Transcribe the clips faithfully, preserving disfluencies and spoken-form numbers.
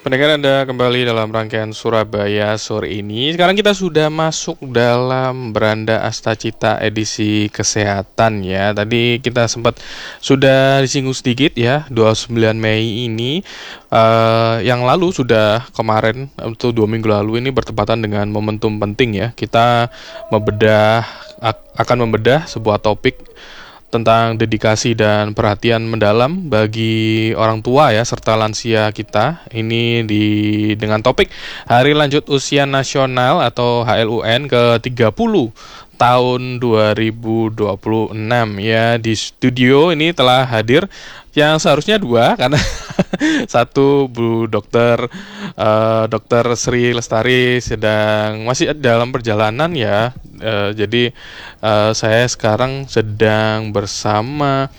Pendengar, Anda kembali dalam rangkaian Surabaya sore ini. Sekarang kita sudah masuk dalam Beranda Astacita edisi kesehatan ya. Tadi kita sempat sudah disinggung sedikit ya, dua puluh sembilan Mei ini uh, yang lalu sudah kemarin untuk dua minggu lalu ini bertepatan dengan momentum penting ya. Kita membedah akan membedah sebuah topik tentang dedikasi dan perhatian mendalam bagi orang tua ya serta lansia kita. Ini di dengan topik Hari Lanjut Usia Nasional atau H L U N ke tiga puluh tahun dua ribu dua puluh enam ya. Di studio ini telah hadir yang seharusnya dua karena satu Bu Dokter uh, Dokter Sri Lestari sedang masih dalam perjalanan ya. Uh, jadi uh, saya sekarang sedang bersama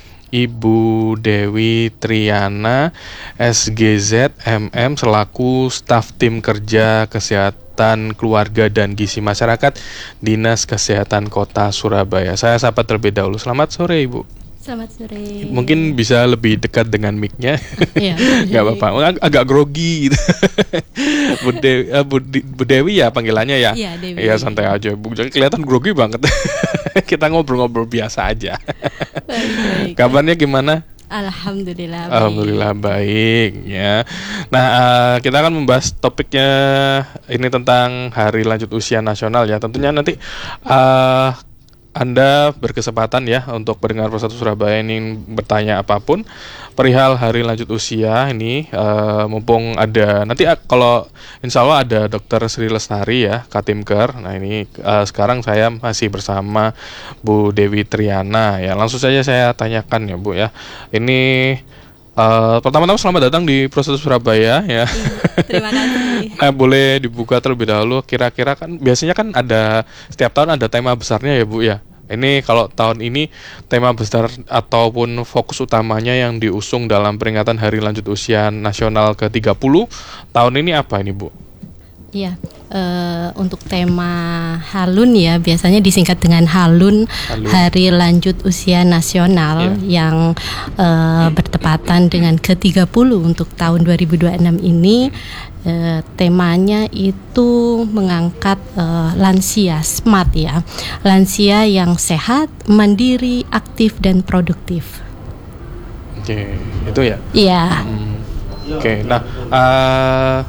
Ibu Dewi Triana S G Z M M selaku staf tim kerja kesehatan keluarga dan gizi masyarakat Dinas Kesehatan Kota Surabaya. Saya sapa terlebih dahulu. Selamat sore Ibu. Selamat sore. Mungkin bisa lebih dekat dengan mic-nya. Iya. Gak apa-apa. Ag- agak grogi gitu. Bu, De- uh, Bu, Di- Bu Dewi ya panggilannya ya. Iya, Dewi. Iya, santai aja Bu. Jangan kelihatan grogi banget. Kita ngobrol-ngobrol biasa aja. Baik, baik. Kabarnya gimana? Alhamdulillah baik. Alhamdulillah baik ya. Nah, uh, kita akan membahas topiknya ini tentang Hari Lanjut Usia Nasional ya. Tentunya nanti uh, Anda berkesempatan ya untuk pendengar Persatu Surabaya ini bertanya apapun perihal Hari Lanjut Usia ini, uh, mumpung ada nanti uh, kalau insya Allah ada Dokter Sri Lestari ya, Katimker. Nah ini uh, sekarang saya masih bersama Bu Dewi Triana ya. Langsung saja saya tanyakan ya Bu ya. Ini uh, pertama-tama selamat datang di Persatu Surabaya ya. Terima kasih. Nah, boleh dibuka terlebih dahulu. Kira-kira kan biasanya kan ada setiap tahun ada tema besarnya ya Bu ya. Ini kalau tahun ini tema besar ataupun fokus utamanya yang diusung dalam peringatan Hari Lanjut Usia Nasional ke tiga puluh tahun ini apa ini Bu? Iya, uh, untuk tema Halun ya biasanya disingkat dengan Halun, Halun. Hari Lanjut Usia Nasional yeah. yang uh, bertepatan dengan ke tiga puluh untuk tahun dua ribu dua puluh enam ini. Uh, temanya itu mengangkat uh, lansia smart ya, lansia yang sehat, mandiri, aktif dan produktif. Oke, itu ya. Iya. Hmm. Oke, nah uh,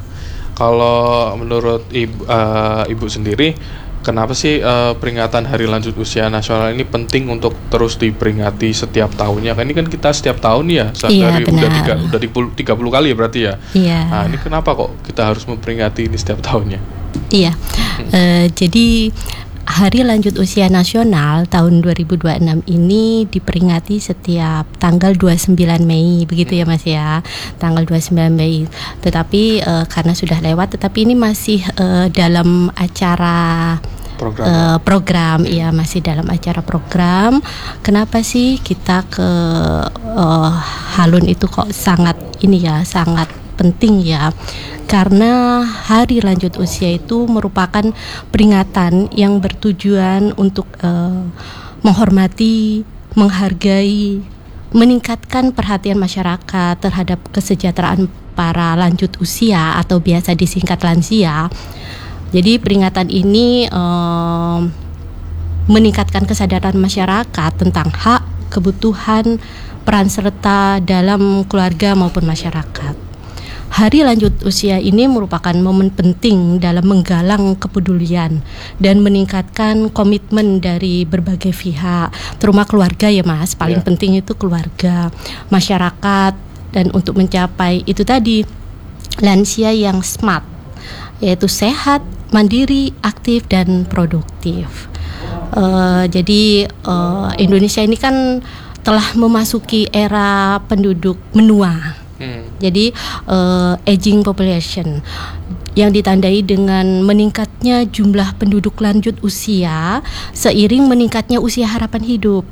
kalau menurut ibu, uh, ibu sendiri, kenapa sih uh, peringatan Hari Lanjut Usia Nasional ini penting untuk terus diperingati setiap tahunnya? Kan ini kan kita setiap tahun ya, iya, dari benar. udah tiga, udah tiga puluh kali ya berarti ya. Iya. Nah ini kenapa kok kita harus memperingati ini setiap tahunnya? Iya. Hmm. Uh, jadi Hari Lanjut Usia Nasional tahun dua ribu dua puluh enam ini diperingati setiap tanggal dua puluh sembilan Mei, begitu ya Mas ya, tanggal dua puluh sembilan Mei. Tetapi uh, karena sudah lewat, tetapi ini masih uh, dalam acara program, uh, program ya, masih dalam acara program. Kenapa sih kita ke uh, Halun itu kok sangat ini ya, sangat penting ya? Karena Hari Lanjut Usia itu merupakan peringatan yang bertujuan untuk uh, menghormati, menghargai, meningkatkan perhatian masyarakat terhadap kesejahteraan para lanjut usia atau biasa disingkat lansia. Jadi peringatan ini uh, meningkatkan kesadaran masyarakat tentang hak, kebutuhan, peran serta dalam keluarga maupun masyarakat. Hari Lanjut Usia ini merupakan momen penting dalam menggalang kepedulian dan meningkatkan komitmen dari berbagai pihak, terutama keluarga ya Mas, paling yeah. penting itu keluarga, masyarakat, dan untuk mencapai itu tadi lansia yang smart, yaitu sehat, mandiri, aktif, dan produktif. Uh, jadi uh, Indonesia ini kan telah memasuki era penduduk menua. Hmm. Jadi uh, aging population yang ditandai dengan meningkatnya jumlah penduduk lanjut usia seiring meningkatnya usia harapan hidup.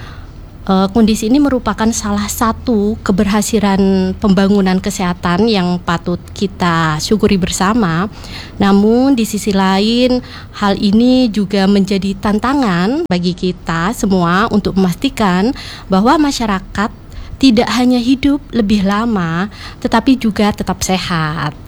Uh, kondisi ini merupakan salah satu keberhasilan pembangunan kesehatan yang patut kita syukuri bersama. Namun di sisi lain, hal ini juga menjadi tantangan bagi kita semua untuk memastikan bahwa masyarakat tidak hanya hidup lebih lama, tetapi juga tetap sehat.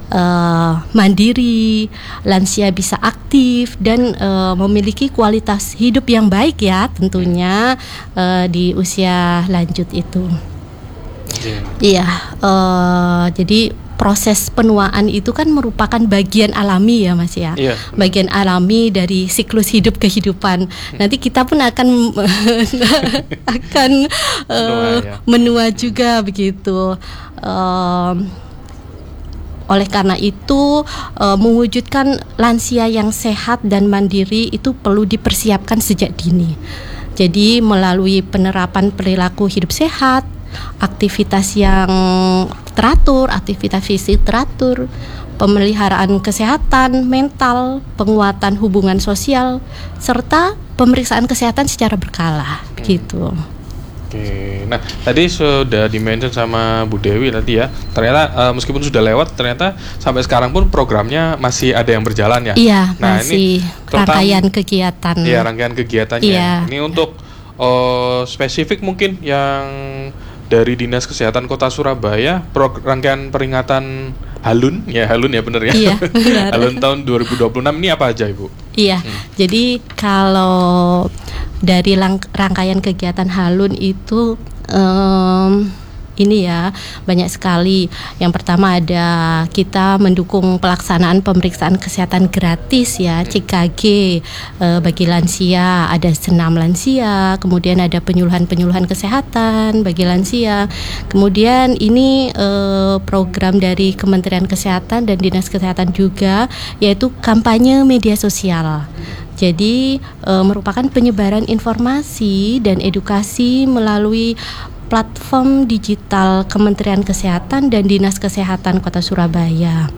uh, mandiri, lansia bisa aktif dan uh, memiliki kualitas hidup yang baik ya tentunya uh, di usia lanjut itu. Yeah. Iya, uh, jadi proses penuaan itu kan merupakan bagian alami ya Mas ya, yeah. bagian alami dari siklus hidup kehidupan. Nanti kita pun akan akan uh, menua, ya. menua juga begitu. Um, oleh karena itu uh, mewujudkan lansia yang sehat dan mandiri itu perlu dipersiapkan sejak dini. Jadi melalui penerapan perilaku hidup sehat, aktivitas yang teratur, aktivitas fisik teratur, pemeliharaan kesehatan mental, penguatan hubungan sosial, serta pemeriksaan kesehatan secara berkala, hmm. gitu. Oke, nah tadi sudah di-mention sama Bu Dewi tadi ya, ternyata uh, meskipun sudah lewat, ternyata sampai sekarang pun programnya masih ada yang berjalan ya. Iya, nah, masih ini rangkaian kegiatan. Iya, rangkaian kegiatannya. Iya. Ini untuk uh, spesifik mungkin yang dari Dinas Kesehatan Kota Surabaya, pro- rangkaian peringatan Halun, ya Halun ya benar ya. Iya, Halun tahun dua ribu dua puluh enam ini apa aja Ibu? Iya, hmm. jadi kalau dari lang- rangkaian kegiatan Halun itu um, ini ya banyak sekali. Yang pertama ada kita mendukung pelaksanaan pemeriksaan kesehatan gratis ya, C K G e, bagi lansia, ada senam lansia, kemudian ada penyuluhan-penyuluhan kesehatan bagi lansia. Kemudian ini e, program dari Kementerian Kesehatan dan Dinas Kesehatan juga, yaitu kampanye media sosial. Jadi e, merupakan penyebaran informasi dan edukasi melalui platform digital Kementerian Kesehatan dan Dinas Kesehatan Kota Surabaya.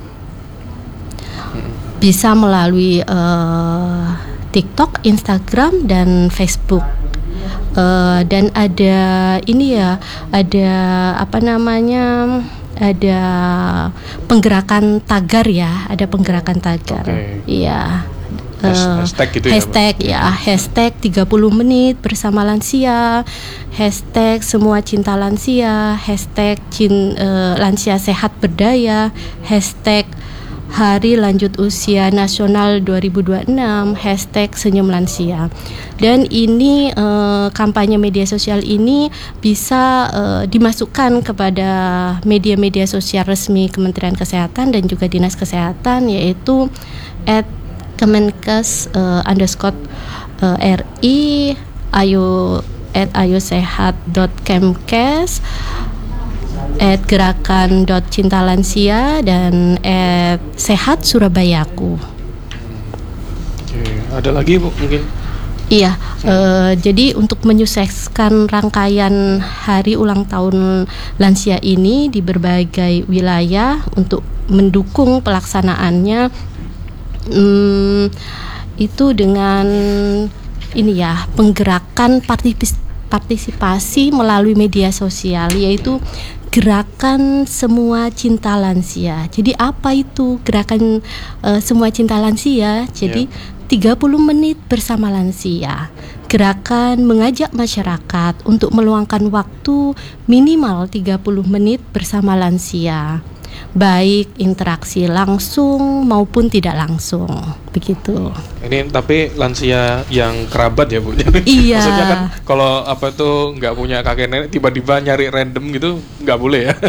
Bisa melalui uh, TikTok, Instagram, dan Facebook. Uh, dan ada ini ya, ada apa namanya? Ada penggerakan tagar ya, ada penggerakan tagar. Iya. Okay. Uh, hashtag gitu hashtag ya, ya hashtag tiga puluh menit bersama lansia, hashtag semua cinta lansia, hashtag cin, uh, lansia sehat berdaya, hashtag Hari Lanjut Usia Nasional dua ribu dua puluh enam, hashtag Senyum Lansia. Dan ini uh, kampanye media sosial ini bisa uh, dimasukkan kepada media-media sosial resmi Kementerian Kesehatan dan juga Dinas Kesehatan, yaitu at Kemenkes uh, underscore uh, R I, ayo at ayosehat dot kemkes, at gerakan dot cinta lansia, dan at sehat Surabayaku. Oke, ada lagi Bu mungkin? Iya, uh, jadi untuk menyukseskan rangkaian hari ulang tahun lansia ini di berbagai wilayah untuk mendukung pelaksanaannya, Hmm, itu dengan ini ya penggerakan partis- partisipasi melalui media sosial, yaitu gerakan semua cinta lansia. Jadi apa itu gerakan uh, semua cinta lansia? Jadi yeah. tiga puluh menit bersama lansia. Gerakan mengajak masyarakat untuk meluangkan waktu minimal tiga puluh menit bersama lansia, baik interaksi langsung maupun tidak langsung, begitu. Ini tapi lansia yang kerabat ya Bu? Iya. Maksudnya kan kalau apa itu nggak punya kakek nenek tiba-tiba nyari random gitu nggak boleh ya?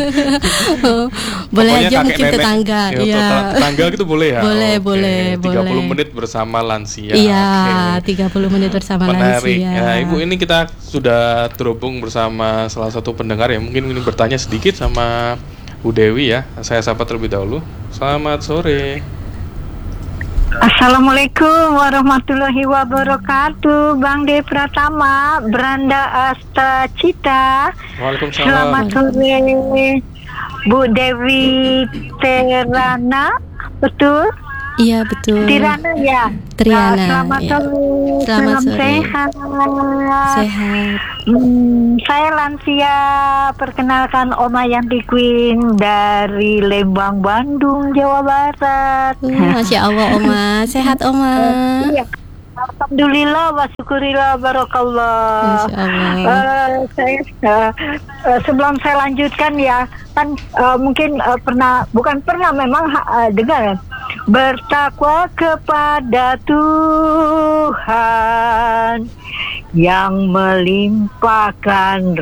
Boleh Pokoknya aja mungkin nenek, tetangga. Ya, iya. Tetangga gitu boleh ya? Boleh, Oke. boleh, tiga puluh boleh. menit bersama lansia. Iya, Oke. tiga puluh menit bersama Menarik. lansia. Ya, Ibu, ini kita sudah terhubung bersama salah satu pendengar ya. Mungkin ini bertanya sedikit sama Bu Dewi ya. Saya sapa terlebih dahulu. Selamat sore. Assalamualaikum warahmatullahi wabarakatuh. Bang De Pratama, Beranda Asta Cita. Waalaikumsalam. Selamat sore Bu Dewi Terana, betul? Iya betul. Tirana ya. Triana. Nah, selamat ya. sore. Selamat Salam sore. sehat. Sehat. Hmm, saya lansia, perkenalkan Oma Yanti Queen dari Lembang, Bandung, Jawa Barat. Uh, Masya Allah Oma, sehat Oma. Iya. Alhamdulillah wa syukurillah barakallah. Masya Allah. Eh, saya eh, eh, sebelum saya lanjutkan ya, kan eh, mungkin eh, pernah bukan pernah memang ha- eh, dengar bertakwa kepada Tuhan yang melimpahkan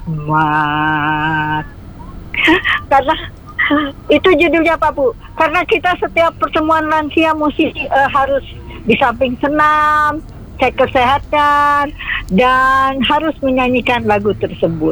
rahmat. Karena itu judulnya Pak Bu. Karena kita setiap pertemuan lansia mesti eh, harus di samping senam, cek kesehatan, dan harus menyanyikan lagu tersebut.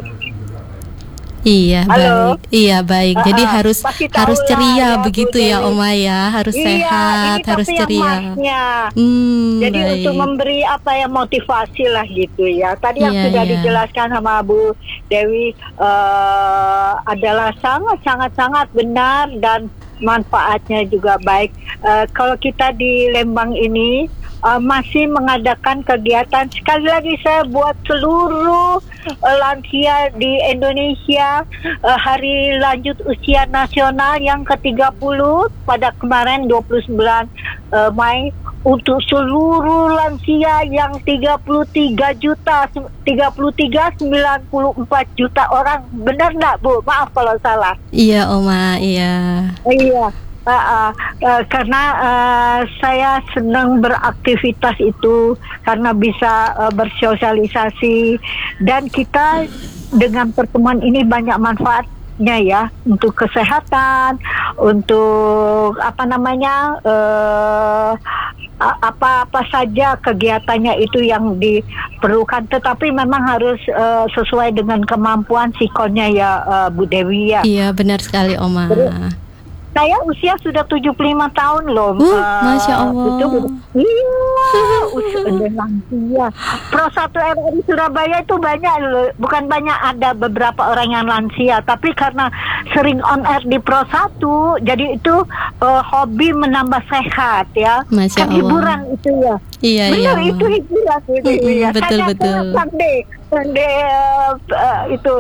Iya, Halo? baik. Iya, baik. Jadi Ah, ah, harus pasti tahu harus lah ceria ya, Bu begitu ya, Dewi. Oma ya. Harus Iya, sehat, ini harus tapi yang ceria. masnya. Hmm, Jadi baik. untuk memberi apa ya motivasi lah gitu ya. Tadi yang Iya, sudah iya. dijelaskan sama Bu Dewi eh, adalah sangat sangat sangat benar dan manfaatnya juga baik. Eh, kalau kita di Lembang ini eh, masih mengadakan kegiatan, sekali lagi saya buat seluruh eh, lansia di Indonesia eh, hari lanjut usia nasional yang ke tiga puluh pada kemarin dua puluh sembilan eh, Mei untuk seluruh lansia yang tiga puluh tiga juta tiga puluh tiga sembilan puluh empat juta orang. Benar enggak Bu? Maaf kalau salah. Iya, Oma, iya. Iya, uh, uh, uh, karena uh, saya senang beraktivitas itu karena bisa uh, bersosialisasi dan kita dengan pertemuan ini banyak manfaatnya ya untuk kesehatan, untuk apa namanya uh, a- apa-apa saja kegiatannya itu yang diperlukan, tetapi memang harus uh, sesuai dengan kemampuan sikonnya ya uh, Bu Dewi ya. Iya, benar sekali, Oma. Saya usia sudah tujuh puluh lima tahun loh. Uh, Eh, Masya Allah. betul. Iya, usia udah lansia. Pro satu R R I Surabaya itu banyak loh. Bukan banyak, ada beberapa orang yang lansia. Tapi karena sering on air di Pro satu, jadi itu eh, hobi menambah sehat ya. Masya Kan Allah. hiburan itu ya. Iya, iya, Benar, Oma. itu hiburan itu Mm-mm, ya. betul, Saya betul. Sunday, Sunday eh, eh, itu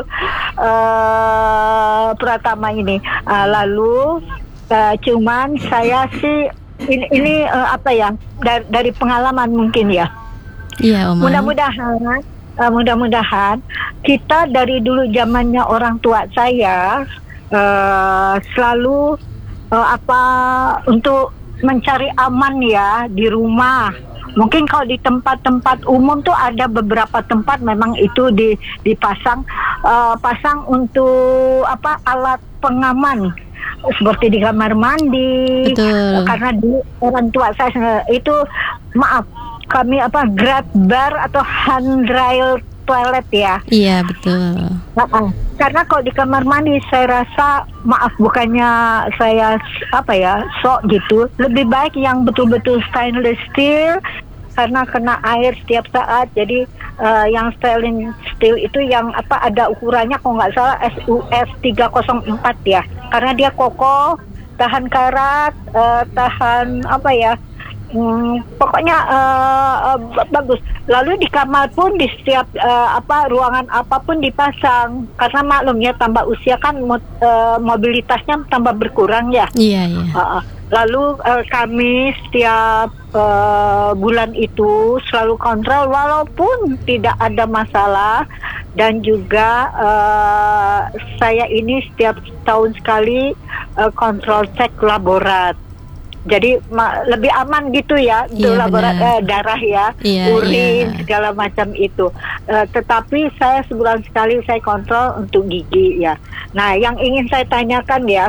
eh, Pratama ini. Ah, lalu eh, cuman saya sih ini, ini eh, apa ya dari, dari pengalaman mungkin ya. Iya, Oma. Mudah-mudahan eh, mudah-mudahan kita dari dulu zamannya orang tua saya eh, selalu eh, apa untuk mencari aman ya di rumah. Mungkin kalau di tempat-tempat umum tuh ada beberapa tempat memang itu di, dipasang eh, pasang untuk apa alat pengaman seperti di kamar mandi. Betul. Karena di orang tua saya itu maaf kami apa grab bar atau handrail toilet ya. Iya, betul. Nah, karena kalau di kamar mandi saya rasa maaf bukannya saya apa ya sok gitu, lebih baik yang betul-betul stainless steel karena kena air setiap saat. Jadi uh, yang stainless steel itu yang apa ada ukurannya kalau nggak salah S U S tiga nol empat ya, karena dia kokoh, tahan karat, uh, tahan apa ya. Hmm, pokoknya uh, uh, b- bagus. Lalu di kamar pun di setiap uh, apa ruangan apapun dipasang karena maklum ya tambah usia kan mo- uh, mobilitasnya tambah berkurang ya. Iya, iya. Uh, uh. Lalu uh, kami setiap uh, bulan itu selalu kontrol walaupun tidak ada masalah, dan juga uh, saya ini setiap tahun sekali uh, kontrol cek laborat. Jadi ma- lebih aman gitu ya untuk Iya, laborat benar. eh, darah ya, Iya, urin iya. segala macam itu. Eh, tetapi saya sebulan sekali saya kontrol untuk gigi ya. Nah, yang ingin saya tanyakan ya,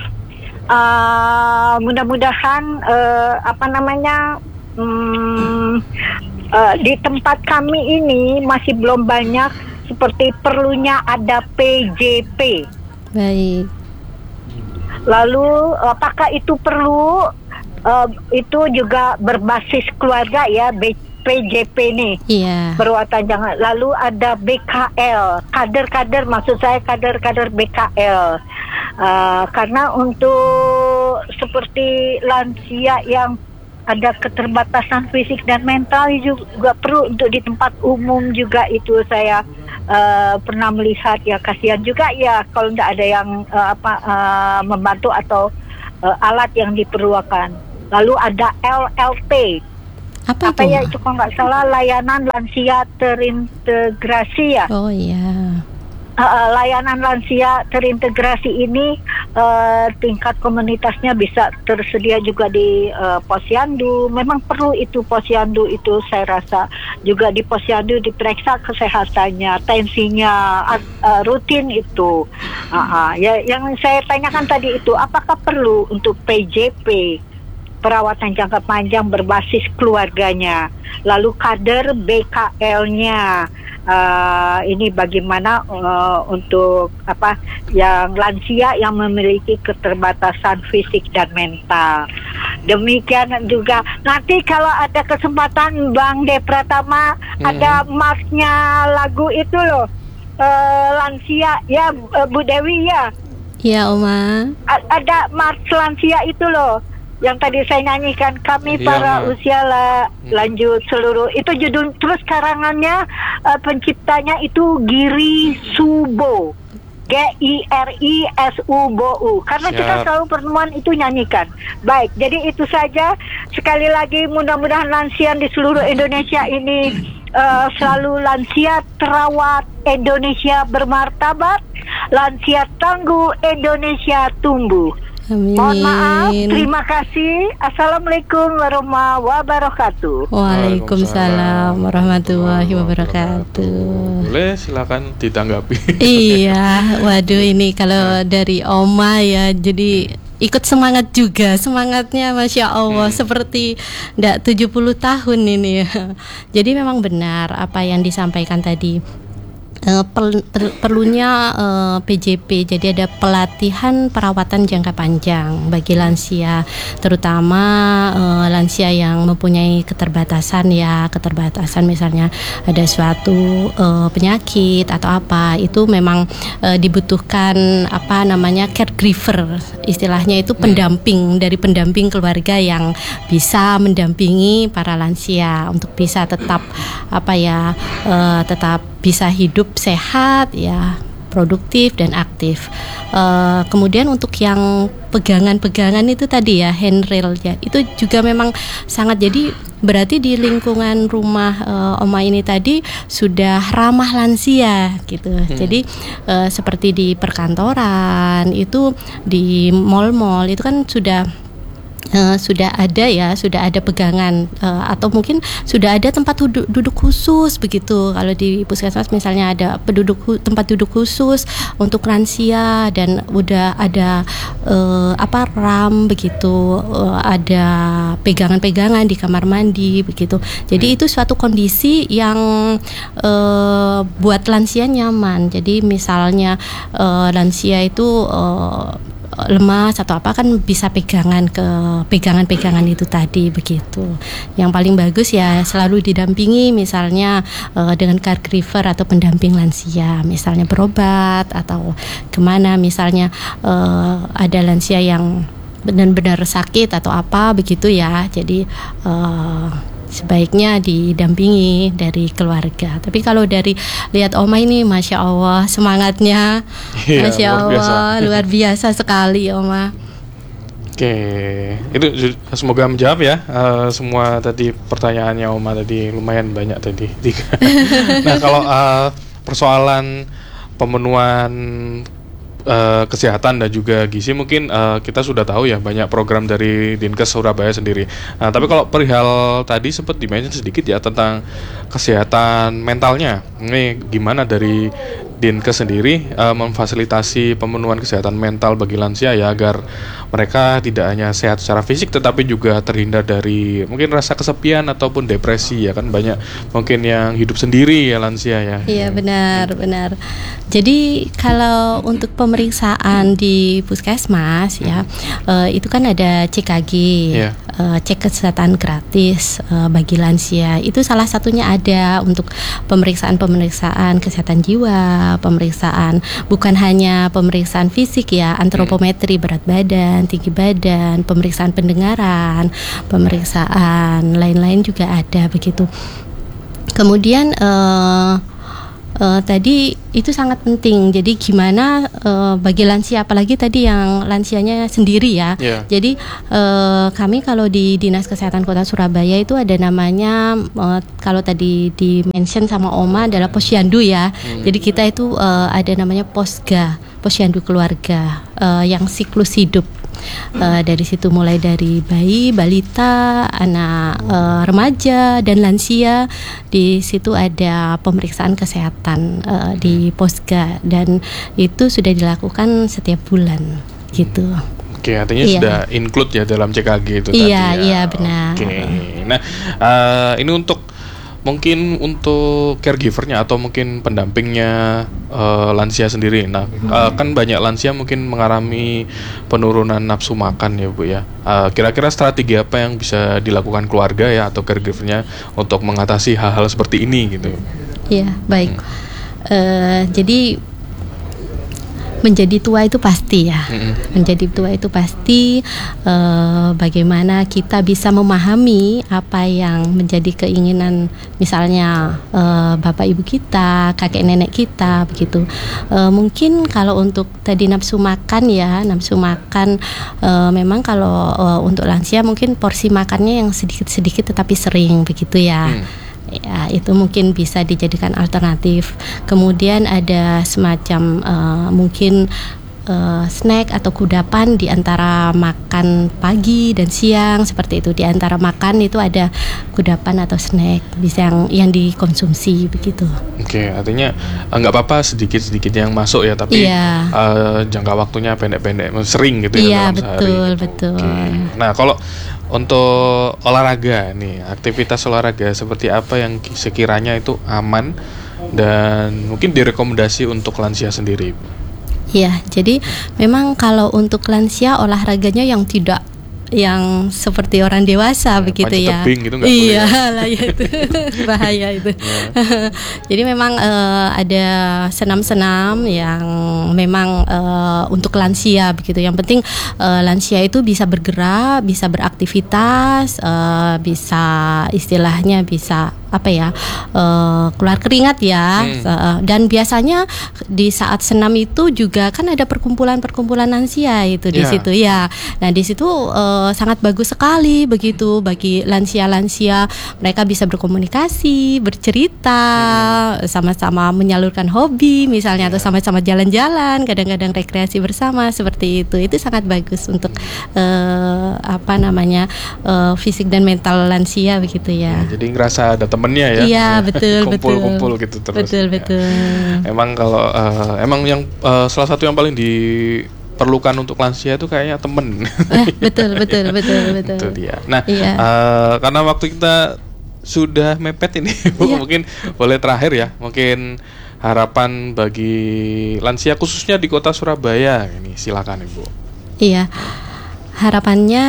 uh, mudah-mudahan uh, apa namanya hmm, uh, di tempat kami ini masih belum banyak seperti perlunya ada P J P. Baik. Lalu apakah itu perlu uh, itu juga berbasis keluarga ya B- P J P nih Iya. perwatan jangan. Lalu ada B K L, kader-kader maksud saya kader-kader B K L. Uh, karena untuk seperti lansia yang ada keterbatasan fisik dan mental juga perlu untuk di tempat umum juga itu saya uh, pernah melihat ya, kasihan juga ya kalau tidak ada yang uh, apa uh, membantu atau uh, alat yang diperlukan. Lalu ada L L T. Apa, apa itu? ya itu kalau nggak salah layanan lansia terintegrasi ya. Oh iya. Uh, layanan lansia terintegrasi ini uh, tingkat komunitasnya bisa tersedia juga di uh, posyandu. Memang perlu itu posyandu itu, saya rasa juga di posyandu diperiksa kesehatannya, tensinya uh, uh, rutin itu. Uh, uh, ya, yang saya tanyakan tadi itu, apakah perlu untuk P J P, perawatan jangka panjang berbasis keluarganya, lalu kader B K L-nya. Uh, ini bagaimana uh, untuk apa yang lansia yang memiliki keterbatasan fisik dan mental. Demikian juga nanti kalau ada kesempatan Bang De Pratama, hmm. ada marchnya lagu itu loh, uh, lansia ya, uh, Bu Dewi ya. Iya Oma. A- ada march lansia itu loh, yang tadi saya nyanyikan, kami iya, para Ma. usia la, lanjut seluruh, itu judul, terus karangannya uh, penciptanya itu Giri Subo, G I R I S U B O U, karena Siap. kita selalu pertemuan itu nyanyikan. Baik, jadi itu saja. Sekali lagi mudah-mudahan lansia di seluruh Indonesia ini uh, selalu lansia terawat, Indonesia bermartabat, lansia tangguh, Indonesia tumbuh. Amin. Mohon maaf, terima kasih. Assalamualaikum warahmatullahi wabarakatuh. Waalaikumsalam warahmatullahi wabarakatuh. Boleh, silakan ditanggapi. Iya, waduh ini kalau dari Oma ya, jadi ikut semangat juga, semangatnya Masya Allah, hmm. seperti ndak tujuh puluh tahun ini ya. Jadi memang benar apa yang disampaikan tadi. Uh, per, per, perlunya uh, P J P, jadi ada pelatihan perawatan jangka panjang bagi lansia, terutama uh, lansia yang mempunyai keterbatasan ya, keterbatasan misalnya ada suatu uh, penyakit atau apa, itu memang uh, dibutuhkan apa namanya caregiver, istilahnya itu pendamping, dari pendamping keluarga yang bisa mendampingi para lansia untuk bisa tetap apa ya, uh, tetap bisa hidup sehat ya, produktif dan aktif. Uh, kemudian untuk yang pegangan-pegangan itu tadi ya, handrail ya, itu juga memang sangat, jadi berarti di lingkungan rumah uh, Oma ini tadi sudah ramah lansia gitu. Hmm. Jadi uh, seperti di perkantoran itu, di mal-mal itu kan sudah Uh, sudah ada ya, sudah ada pegangan uh, atau mungkin sudah ada tempat duduk, duduk khusus begitu. Kalau di puskesmas misalnya ada penduduk tempat duduk khusus untuk lansia, dan udah ada uh, apa ram begitu, uh, ada pegangan-pegangan di kamar mandi begitu. Jadi itu suatu kondisi yang uh, buat lansia nyaman. Jadi misalnya uh, lansia itu uh, lemas atau apa kan bisa pegangan ke pegangan-pegangan itu tadi begitu. Yang paling bagus ya selalu didampingi misalnya uh, dengan caregiver atau pendamping lansia, misalnya berobat atau kemana, misalnya uh, ada lansia yang benar-benar sakit atau apa begitu ya. Jadi uh, sebaiknya didampingi dari keluarga. Tapi kalau dari lihat Oma ini, Masya Allah semangatnya, iya, Masya luar biasa. Allah luar biasa sekali Oma. Oke, itu semoga menjawab ya uh, semua tadi pertanyaannya Oma tadi, lumayan banyak tadi. Nah kalau uh, persoalan pemenuhan Uh, kesehatan dan juga gizi mungkin uh, kita sudah tahu ya, banyak program dari Dinkes Surabaya sendiri. Nah, tapi kalau perihal tadi sempat di-mention sedikit ya tentang kesehatan mentalnya. Ini gimana dari Dinkes sendiri uh, memfasilitasi pemenuhan kesehatan mental bagi lansia ya, agar mereka tidak hanya sehat secara fisik tetapi juga terhindar dari mungkin rasa kesepian ataupun depresi ya, kan banyak mungkin yang hidup sendiri ya lansia ya. Iya benar benar. Jadi kalau untuk pemeriksaan di puskesmas ya, uh, itu kan ada C K G, yeah. uh, cek kesehatan gratis uh, bagi lansia. Itu salah satunya ada untuk pemeriksaan-pemeriksaan kesehatan jiwa, pemeriksaan bukan hanya pemeriksaan fisik ya, antropometri berat badan, tinggi badan, pemeriksaan pendengaran, pemeriksaan lain-lain juga ada begitu. Kemudian uh, Uh, tadi itu sangat penting. Jadi gimana uh, bagi lansia, apalagi tadi yang lansianya sendiri ya. Yeah. Jadi uh, kami kalau di Dinas Kesehatan Kota Surabaya itu ada namanya uh, kalau tadi di mention sama Oma adalah posyandu ya. Hmm. Jadi kita itu uh, ada namanya posga, posyandu keluarga uh, yang siklus hidup. Uh, dari situ mulai dari bayi, balita, anak uh, remaja dan lansia. Di situ ada pemeriksaan kesehatan uh, di posga dan itu sudah dilakukan setiap bulan gitu. Oke, artinya iya. sudah include ya dalam C K G itu iya, tadi ya. Iya, benar. Oke. Nah, uh, ini untuk mungkin untuk caregivernya atau mungkin pendampingnya uh, lansia sendiri. Nah, uh, kan banyak lansia mungkin mengalami penurunan nafsu makan ya Bu ya. Uh, kira-kira strategi apa yang bisa dilakukan keluarga ya atau caregivernya untuk mengatasi hal-hal seperti ini gitu? Iya, baik. Hmm. Uh, jadi menjadi tua itu pasti ya. Mm-hmm. Menjadi tua itu pasti uh, bagaimana kita bisa memahami apa yang menjadi keinginan misalnya uh, bapak ibu kita, kakek nenek kita begitu. Uh, mungkin kalau untuk tadi nafsu makan ya, nafsu makan uh, memang kalau uh, untuk lansia mungkin porsi makannya yang sedikit-sedikit tetapi sering begitu ya. Mm. Ya, itu mungkin bisa dijadikan alternatif. Kemudian ada semacam uh, mungkin uh, snack atau kudapan di antara makan pagi dan siang seperti itu. Di antara makan itu ada kudapan atau snack bisa yang yang dikonsumsi begitu. Oke, artinya nggak apa-apa sedikit-sedikit yang masuk ya, tapi iya. uh, jangka waktunya pendek-pendek, sering gitu ya iya, dalam betul, sehari. Gitu. Betul, betul. Nah, kalau untuk olahraga nih, aktivitas olahraga seperti apa yang sekiranya itu aman dan mungkin direkomendasi untuk lansia sendiri? Iya, jadi memang kalau untuk lansia olahraganya yang tidak yang seperti orang dewasa ya, begitu ya. Gitu iya lah ya itu bahaya itu. Ya. Jadi memang uh, ada senam-senam yang memang uh, untuk lansia begitu. Yang penting uh, lansia itu bisa bergerak, bisa beraktivitas, uh, bisa istilahnya bisa apa ya uh, keluar keringat ya. Hmm. Uh, dan biasanya di saat senam itu juga kan ada perkumpulan-perkumpulan lansia itu di yeah. situ ya. Nah di situ uh, sangat bagus sekali begitu bagi lansia-lansia, mereka bisa berkomunikasi, bercerita, hmm. sama-sama menyalurkan hobi misalnya yeah. atau sama-sama jalan-jalan, kadang-kadang rekreasi bersama seperti itu. Itu sangat bagus untuk uh, apa namanya uh, fisik dan mental lansia begitu ya. ya jadi ngerasa ada temennya ya. Iya betul kumpul-kumpul betul. gitu terus. Betul ya. betul. Emang kalau uh, emang yang uh, salah satu yang paling diperlukan untuk lansia itu kayaknya temen. Eh, betul betul betul betul. Itu dia. Nah iya. uh, karena waktu kita sudah mepet ini, iya. mungkin boleh terakhir ya, mungkin harapan bagi lansia khususnya di kota Surabaya ini, silakan Ibu. Iya. Harapannya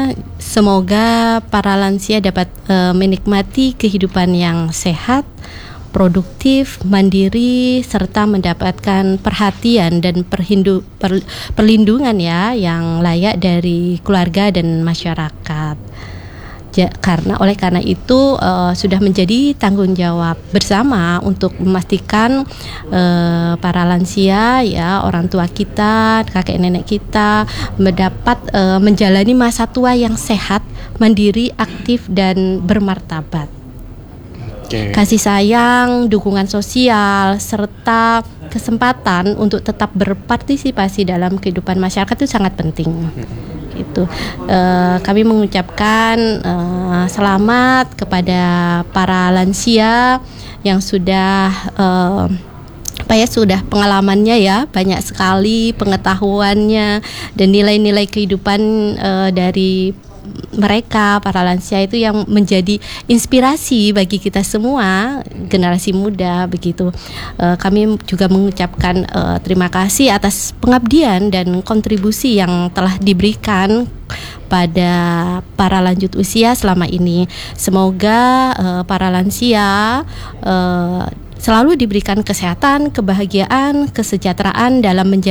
semoga para lansia dapat uh, menikmati kehidupan yang sehat, produktif, mandiri, serta mendapatkan perhatian dan perhindu, per, perlindungan ya yang layak dari keluarga dan masyarakat. Ja, karena oleh karena itu uh, sudah menjadi tanggung jawab bersama untuk memastikan uh, para lansia ya orang tua kita, kakek nenek kita mendapat uh, menjalani masa tua yang sehat, mandiri, aktif dan bermartabat. Okay. Kasih sayang, dukungan sosial serta kesempatan untuk tetap berpartisipasi dalam kehidupan masyarakat itu sangat penting. Itu uh, kami mengucapkan uh, selamat kepada para lansia yang sudah uh, apa ya sudah pengalamannya ya banyak sekali pengetahuannya dan nilai-nilai kehidupan uh, dari mereka para lansia itu yang menjadi inspirasi bagi kita semua generasi muda begitu. Uh, kami juga mengucapkan uh, terima kasih atas pengabdian dan kontribusi yang telah diberikan pada para lanjut usia selama ini. Semoga uh, para lansia uh, selalu diberikan kesehatan, kebahagiaan, kesejahteraan dalam menjadi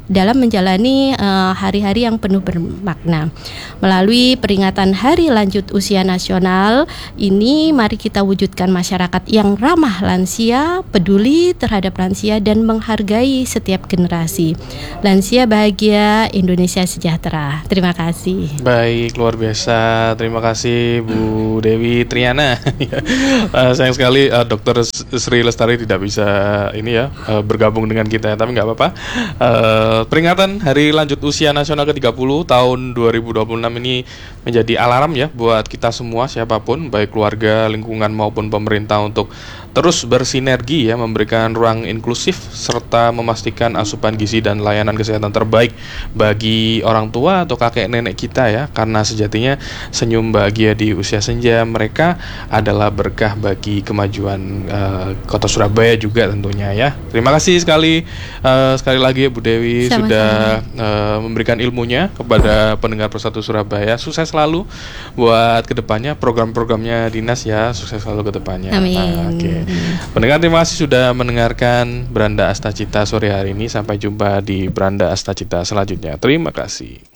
dalam menjalani uh, hari-hari yang penuh bermakna. Melalui peringatan Hari Lanjut Usia Nasional ini, mari kita wujudkan masyarakat yang ramah lansia, peduli terhadap lansia dan menghargai setiap generasi. Lansia bahagia, Indonesia sejahtera. Terima kasih. Baik, luar biasa. Terima kasih Bu Dewi Triana. uh, sayang sekali uh, Dokter Sri Lestari tidak bisa ini ya uh, bergabung dengan kita, tapi nggak apa-apa. Uh, peringatan Hari Lanjut Usia Nasional ke tiga puluh tahun dua ribu dua puluh enam ini menjadi alarm ya buat kita semua, siapapun, baik keluarga, lingkungan maupun pemerintah, untuk terus bersinergi ya, memberikan ruang inklusif serta memastikan asupan gizi dan layanan kesehatan terbaik bagi orang tua atau kakek nenek kita ya, karena sejatinya senyum bahagia di usia senja mereka adalah berkah bagi kemajuan uh, Kota Surabaya juga tentunya ya. Terima kasih sekali uh, sekali lagi ya Bu Dewi. Sama-sama. Sudah uh, memberikan ilmunya kepada pendengar Persatu Surabaya. Sukses selalu buat kedepannya, program-programnya dinas ya, sukses selalu kedepannya. Amin. Nah, oke. Okay. Pendengar, terima kasih sudah mendengarkan Beranda Astacita sore hari ini. Sampai jumpa di Beranda Astacita selanjutnya. Terima kasih.